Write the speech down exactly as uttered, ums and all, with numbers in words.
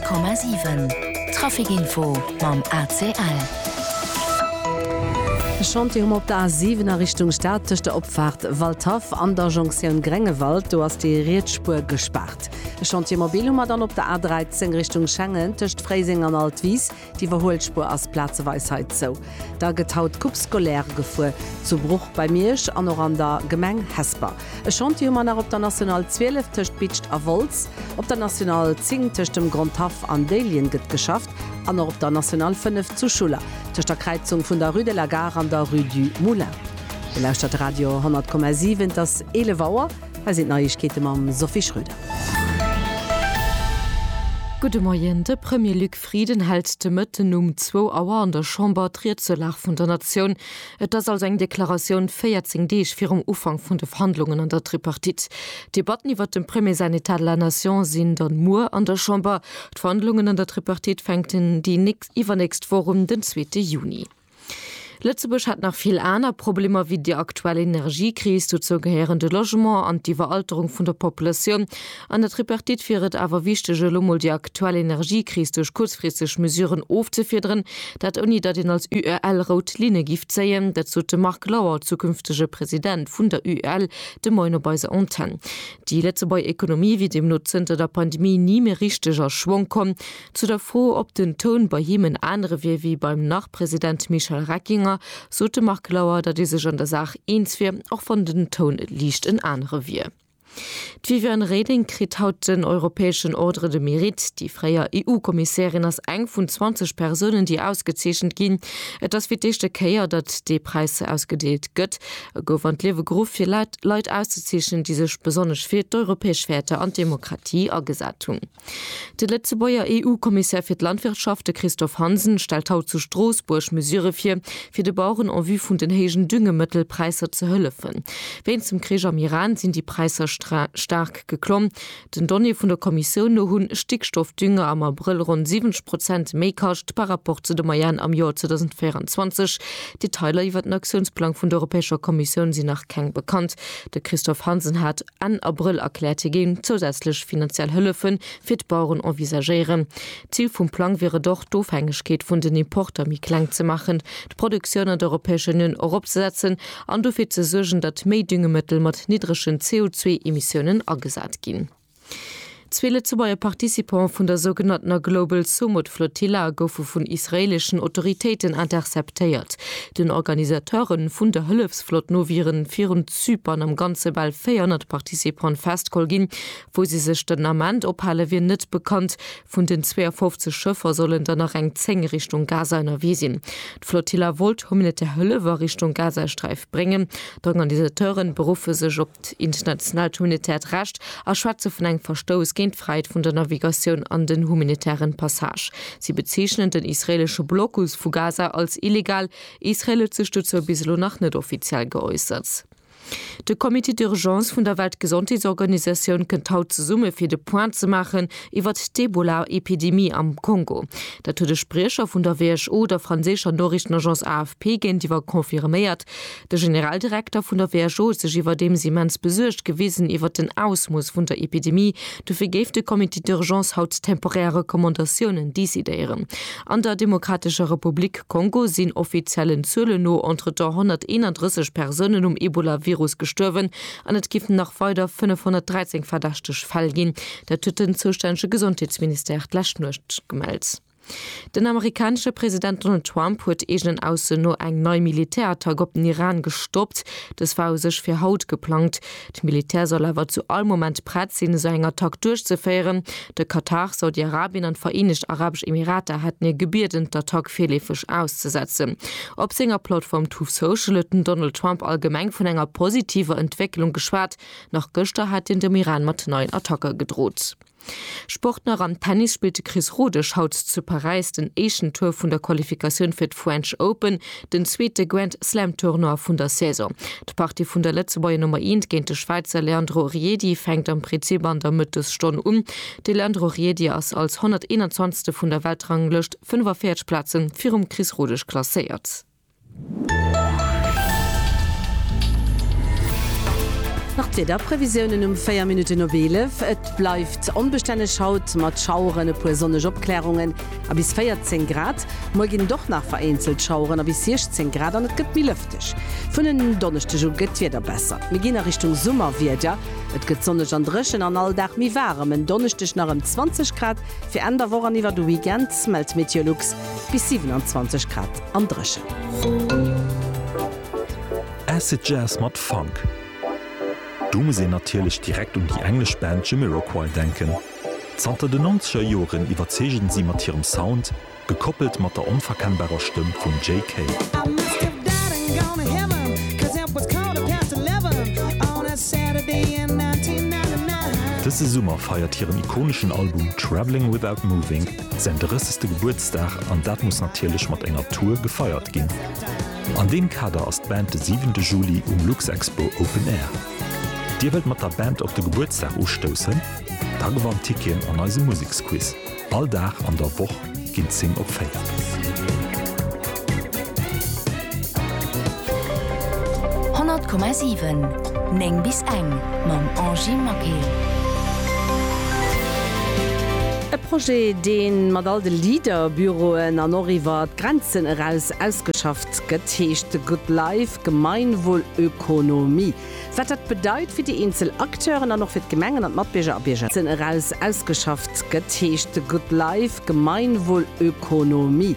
Komma sieben Trafikinfo mam A C L. Chantium op der A sieben Richtung Stadt der Opfahrt Waldhof an der Jonction Grengewald, du hast die Riedspur gespart. Chantiermobil hat dann op der A dreizehn Richtung Schengen töcht Freising an Altwies, die Verholspur als Platzweisheit so. Da getaut Kupskolär gefu zu Bruch bei Mirsch an an der Gemeng Hesper. E Chantium an op der National zwölf töcht Bitcht a Volz, op der National zehn töcht dem Grandhaf an Delien get geschafft, an op der National fünf zu Schule. Töcht der Kreizung vun der Rue de la Gare an der Rue du Moulin. De Lausstadtradio hundert Komma sieben das Elevauer, er sind Neuigkeiten am Sophie Schröder. Gute Morgen, der Premier Luc Frieden hält de Mëtten um zwei Auer an der Chambre Trizelach vun der Nation. Das als eng Deklaration vierzehn Deeg fir um Ufang vun de Verhandlungen an der Tripartit. Debatten iwwer dem Premier Sanitat la Nation sind dann Mur an der Chambre. Die Verhandlungen an der Tripartit fängten die iwwernächst Forum den zweiten Juni. Lützeburg hat nach viel aner Probleme wie die aktuelle Energiekrise zu gehörende Logement an die Veralterung von der Population. An der Tripartit führt aber wichtig Lummel die aktuelle Energiekrise durch kurzfristige Mesuren aufzuführen, dat Uni dat den als U R L-Rotlinie gift sehen, dazu der Mark Lauer, zukünftige Präsident von der U R L, de Moino Beise unten. Die Lützeburger Ökonomie wie dem Nutzen der Pandemie nie mehr richtiger Schwung kommen, zu der froh, ob den Ton bei ihm in andere wie, wie beim Nachpräsident Michel Rackinger, sote Mark Lauer, dat diese schon der Sache einsfir auch von den Ton liegt in andere wir. Vivian Reding krit haut den Europäischen Ordre de Mérite, die freier E U-Kommissarin als eng vun zwanzig Personen, die ausgezeschen gin. Das wird dechte Keier, dat de Preise ausgedeelt gött. Gowan lewe Grof fir Leiit Leiit auszuzeschen, die sech besonders fir d'europäesch Werte an Demokratie agesat hun. De letzte Boyer E U-Kommissar fir Landwirtschaft Christoph Hansen stellt haut zu Straßburg Mesure fir fir de Bauern an wie vun den hegen Düngemittelpreise zu hëllefen. Wen zum Krieg am Iran sind die Preise stark geklommen. Den Donny von der Kommission no hun Stickstoffdünger am April rund siebzig Prozent méi kascht par rapport zu dem Jahr am Jahr zwanzig vierundzwanzig. Detailer iwwer den Aktionsplan von der Europäischer Kommission sie nach keng bekannt. Der Christoph Hansen hat an April erklärt gehen zusätzlich finanziell Hüllefen fir Bauern envisagieren. Ziel vom Plan wäre doch Doofhängigkeit von den Importer mi klein zu machen, die Produktion der Europäischen Union opsetzen, an dofir zu sorgen, dat méi Düngemittel mat niedrigschen C O zwei Emissionen angesat gin. Zwei letzte Partizipant von der sogenannten Global Summit Flotilla goufe von israelischen Autoritäten interceptiert. Den Organisateuren von der Hilfsflot novieren vieren Zypern am ganze Ball vierhundert Partizipant festkolgin, wo sie sich den Amand ophalle wie net bekannt. Von den zweiundfünfzig Schiffer sollen dann nach eng zehn Richtung Gaza erwiesen. Die Flotilla wollte humanitäre Hilfe Richtung Gazastreif bringen. Die Organisateuren berufen sich auf international Humanität Recht, als Schwarze von eng Verstoß Freiheit von der Navigation an den humanitären Passage. Sie bezeichnen den israelischen Blockus von Gaza als illegal. Israel zustütze bislo nach nicht offiziell geäußert. De Komitee d'Urgence vun der Weltgesundheitsorganisation kennt haut ze Summe fir de Point zu machen iwwer d'Ebola-Epidemie am Kongo. Dat de Sprecher vun der W H O der franzesischer Nachrichtenagence A F P gent iwwer konfirméiert. Der Generaldirektor vun der W H O sech iwwer dem Siemens besuercht gewesen iwwer den Ausmus vun der Epidemie. Dufir géif de Komitee d'Urgence haut temporäre Rekommandationen desideieren. An der Demokratischer Republik Kongo sinn offiziellen Zölle no entre der hunderteinunddreißig Personen um Ebola-Virus gestorben, an et gifen nach weiter fünfhundertdreizehn verdächtig Fall gin, der tut den zuständige Gesundheitsminister Laschnucht gemeldet. Den amerikanische Präsident Donald Trump huet egen ausse no eng neu Militärtag op den Iran gestoppt. Das war sech fir Haut geplant. D Militär soll awer zu all moment brett sinn so enger Tag durchzufeieren. De Katar, Saudi-Arabien an Vereinigte Arabische Emirate hat ihr gebeten, der Tag fehllefisch auszusetzen. Op senger Plattform Truth Social hat Donald Trump allgemein von enger positiver Entwicklung geschwart. Nach Göster hat in dem Iran mat neuen Attacke gedroht. Sportler am Tennis spielte Chris Rodisch haut zu Paris den Asian Tour von der Qualifikation für die French Open, den zweite Grand Slam Tournoi von der Saison. Die Partie von der letzten Boy Nummer eins gegen den Schweizer Leandro Riedi fängt am Prinzip an der Mitte Stunde um. Der Leandro Riedi ist als hunderteinundzwanzigste von der Weltrangliste fünfundvierzig Plätzen für um Chris Rodisch klassiert. Nach der Prävisionen um vier Minuten Nobel, et bleibt unbeständig Haut mat Schauren pu sonnech Obklärungen a bis vierzehn Grad, morgen doch nach vereinzelt Schauren a bis sechzehn Grad an et gëtt mi lüftig. Von den Donnerstag gëtt wieder besser. Wir gehen Richtung Sommer wieder. Et gëtt sonnech an Drschen an alldach mi warm en Donnerstag nach um zwanzig Grad, fir Ende Wochen iwwer du Weekend meldt Meteorlux bis siebenundzwanzig Grad an Drschen. Acid Jazz mat Funk. Du muss se natürlich direkt um die englisch Band Jamiroquai denken. Zanter den neunziger Joren iwwerzegen sie mat ihrem Sound, gekoppelt mat der unverkennbarer Stimme von J K. Diese Summer feiert ihren ikonischen Album Traveling Without Moving sein dritteste Geburtstag an dat muss natürlich mat enger Tour gefeiert gehen. An den Kader ist Band den siebenten Juli um Lux Expo Open Air. Dir wird mat der Band auf den Geburtstag ausstoßen, da gewann Ticken an als Musiksquiz. All Dach an der Woche geht Sing op Feier. hundert Komma sieben Neng bis eng mam Angie Mackey. E Projekt, den mat all de Liederbüroen an Oriwwer Grenzen heraus ausgeschafft getecht Good Life Gemeinwohlökonomie. Was dat bedeit fir die Inselakteuren an noch fir Gemengen an Matbeger Abbeger heraus ausgeschafft getecht Good Life Gemeinwohlökonomie.